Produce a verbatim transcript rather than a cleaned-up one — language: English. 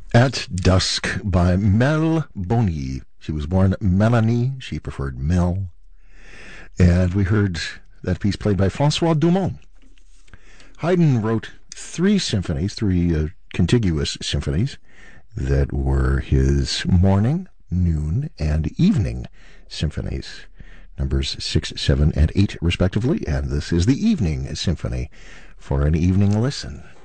At Dusk by Mel Boni. She was born Melanie. She preferred Mel. And we heard that piece played by Francois Dumont. Haydn wrote three symphonies, three uh, contiguous symphonies that were his morning, noon, and evening symphonies, numbers six, seven, and eight, respectively. And this is the Evening Symphony for an evening listen.